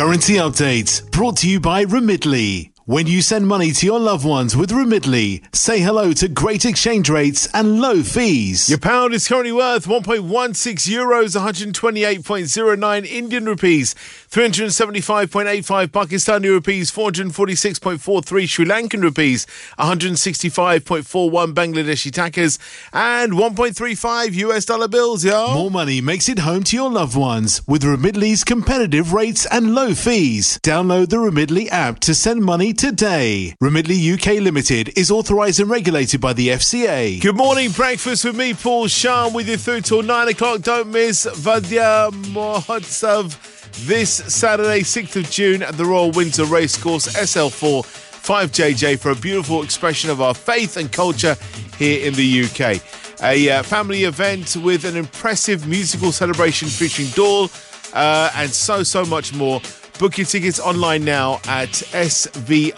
Currency update brought to you by Remitly. When you send money to your loved ones with Remitly, say hello to great exchange rates and low fees. Your pound is currently worth 1.16 euros, 128.09 Indian rupees, 375.85 Pakistani rupees, 446.43 Sri Lankan rupees, 165.41 Bangladeshi takas, and 1.35 US dollar bills, yo. More money makes it home to your loved ones with Remitly's competitive rates and low fees. Download the Remitly app to send money today. Remitly UK Limited is authorised and regulated by the FCA. Good morning, breakfast with me, Paul Shah, with you through till 9 o'clock. Don't miss Vadya Mahotsav this Saturday, 6th of June at the Royal Windsor Racecourse, SL4 5JJ, for a beautiful expression of our faith and culture here in the UK. A family event with an impressive musical celebration featuring Dawl and so much more. Book your tickets online now at svrtuk.org.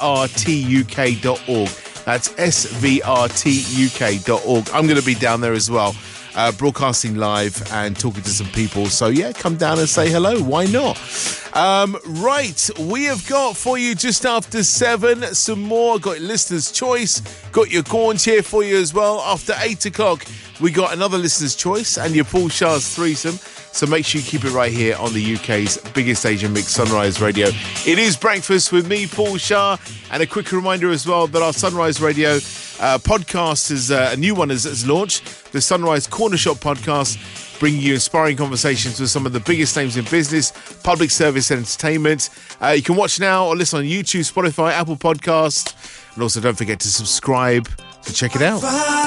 That's svrtuk.org. I'm going to be down there as well, broadcasting live and talking to some people. So, yeah, come down and say hello. Why not? Right, we have got for you just after 7 some more. Got Listener's Choice. Got your Corns here for you as well. After 8 o'clock, we got another Listener's Choice and your Paul Shah's Threesome. So make sure you keep it right here on the UK's biggest Asian mix, Sunrise Radio. It is breakfast with me, Paul Shah. And a quick reminder as well that our Sunrise Radio podcast is a new one has launched. The Sunrise Corner Shop podcast, bringing you inspiring conversations with some of the biggest names in business, public service and entertainment. You can watch now or listen on YouTube, Spotify, Apple Podcasts. And also don't forget to subscribe to check it out.